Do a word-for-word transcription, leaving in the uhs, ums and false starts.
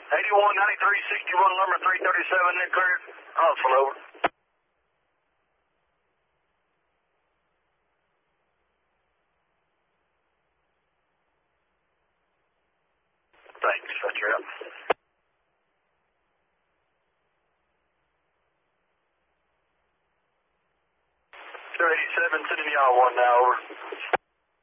eighty-one ninety-three sixty-one, number three thirty-seven, then cleared. Huntsville, over. Thanks, that's your help. two eighty-seven, sending y'all one now, over.